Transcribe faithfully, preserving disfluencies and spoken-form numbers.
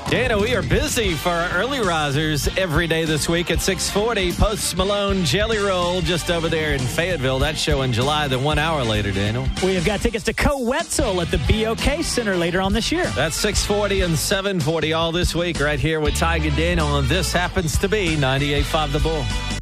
Dana, we are busy for our early risers every day this week at six forty. Post Malone Jelly Roll just over there in Fayetteville. That show in July, then one hour later, Daniel. We have got tickets to Co Wetzel at the B O K Center later on this year. That's six forty and seven forty all this week right here with Tig and Daniel. And this happens to be ninety-eight point five The Bull.